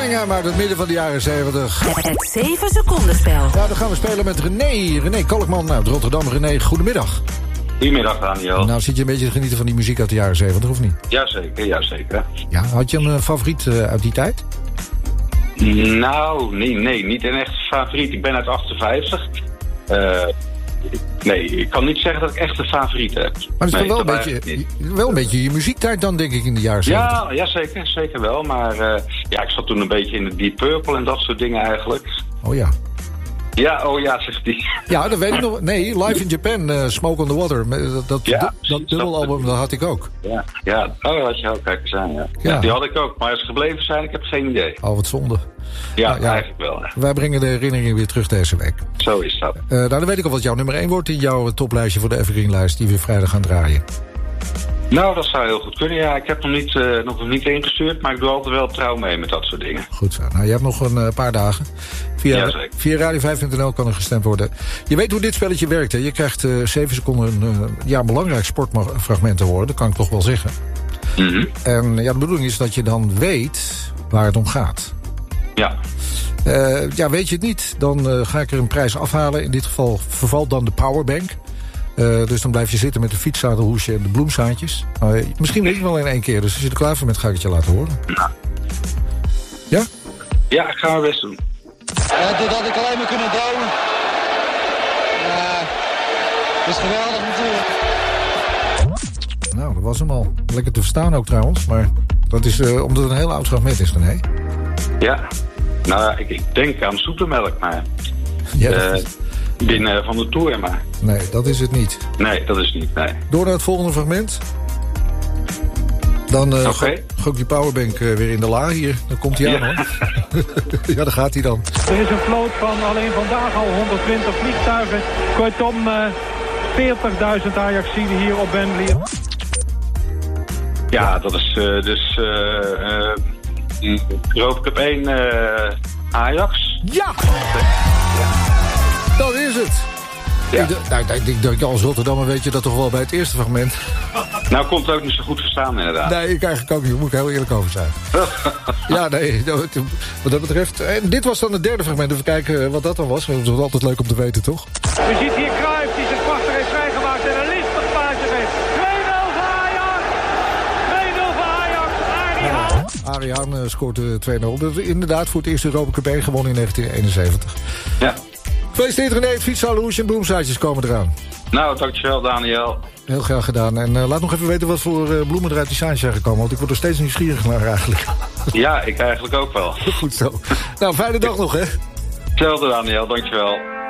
Cunningham uit het midden van de jaren 70. Het 7 seconden spel. Ja, dan gaan we spelen met René. René Kalkman uit Rotterdam. René, goedemiddag. Goedemiddag, Daniel. Nou, zit je een beetje te genieten van die muziek uit de jaren 70, of niet? Jazeker, jazeker. Ja, had je een favoriet uit die tijd? Nou, nee, niet een echt favoriet. Ik ben uit 58. Nee, ik kan niet zeggen dat ik echt een favoriet heb. Maar het is toch wel een beetje je muziektijd dan, denk ik, in de jaren 70? Ja, zeker wel. Maar ik zat toen een beetje in de Deep Purple en dat soort dingen eigenlijk. Oh ja. Ja, zegt die. Ja, dat weet ik nog. Nee, Live in Japan, Smoke on the Water. Dat dubbelalbum, dat had ik ook. Ja. Oh, dat had je ook. Kijk eens aan, ja. Die had ik ook. Maar als ze gebleven zijn, ik heb geen idee. Oh, wat zonde. Ja, eigenlijk wel. Ja. Wij brengen de herinneringen weer terug deze week. Zo is dat. Dan weet ik al wat jouw nummer 1 wordt in jouw toplijstje voor de Evergreen-lijst die we vrijdag gaan draaien. Nou, dat zou heel goed kunnen. Ja, ik heb nog niet ingestuurd, maar ik doe altijd wel trouw mee met dat soort dingen. Goed zo. Nou, je hebt nog een paar dagen. Via radio5.nl kan er gestemd worden. Je weet hoe dit spelletje werkt, hè? Je krijgt 7 seconden een belangrijk sportfragment te horen. Dat kan ik toch wel zeggen. Mm-hmm. En de bedoeling is dat je dan weet waar het om gaat. Ja. Weet je het niet, dan ga ik er een prijs afhalen. In dit geval vervalt dan de powerbank. Dus dan blijf je zitten met de fietszadelhoesje en de bloemzaadjes. Misschien weet je wel in 1 keer. Dus als je er klaar voor bent, ga ik het je laten horen. Nou. Ja? Ja, ik ga mijn best doen. Dit had ik alleen maar kunnen dromen. Het is geweldig natuurlijk. Nou, dat was hem al. Lekker te verstaan ook trouwens. Maar dat is omdat het een heel oud fragment is dan, hè? Ja. Nou, ik denk aan zoetemelk, maar... Ja, binnen van de Tour, maar... Nee, dat is het niet. Nee, dat is niet, nee. Door naar het volgende fragment. Dan gooi die powerbank weer in de la hier. Dan komt hij aan, hoor. Ja, daar gaat hij dan. Er is een vloot van alleen vandaag al 120 vliegtuigen. Kortom, 40.000 Ajaxiden hier op Wembley. Ja, dat is Europa Cup 1 Ajax. Ja! Dat is het. Ja. Ik denk als Rotterdammer weet je dat toch wel bij het eerste fragment. Nou, komt het ook niet zo goed verstaan inderdaad. Nee, ik eigenlijk ook niet. Daar moet ik heel eerlijk over zijn. Ja, nee, wat dat betreft. En dit was dan het derde fragment. Even kijken wat dat dan was. Dat is altijd leuk om te weten, toch? U ziet hier Cruijff die zich prachtig heeft vrijgemaakt en een lichtpaasje geeft. 2-0 voor Ajax. 2-0 voor Ajax. Arie Haan scoort 2-0. Inderdaad voor het eerste Europa Cup 1 gewonnen in 1971. Ja. Gefeliciteerd René, het fietszadelhoesje en bloemzaadjes komen eraan. Nou, dankjewel Daniel. Heel graag gedaan. En laat nog even weten wat voor bloemen er uit die zaadjes zijn gekomen. Want ik word er steeds nieuwsgierig naar eigenlijk. Ja, ik eigenlijk ook wel. Goed zo. Nou, fijne dag nog, hè. Hetzelfde Daniel, dankjewel.